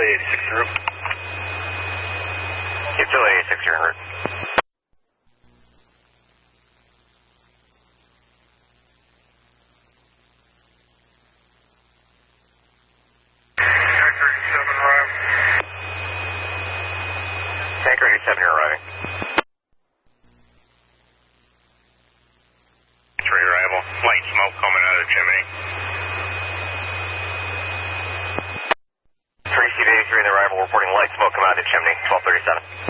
86 en route. Utility 86, you're en route. Tanker 87, you're arriving. Three arrival. Light smoke coming out of the chimney. 3 Steve 83 in the arrival, reporting light smoke coming out of the chimney, 1237.